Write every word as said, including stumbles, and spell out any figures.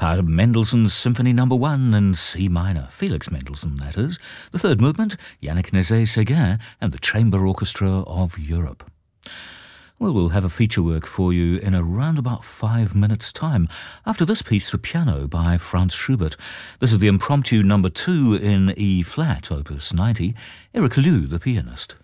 Part of Mendelssohn's Symphony Number One in C minor, Felix Mendelssohn, that is. The third movement, Yannick Nézet-Séguin and the Chamber Orchestra of Europe. Well, we'll have a feature work for you in around about five minutes' time after this piece for piano by Franz Schubert. This is the Impromptu Number Two in E-flat, Opus ninety. Eric Lou, the pianist.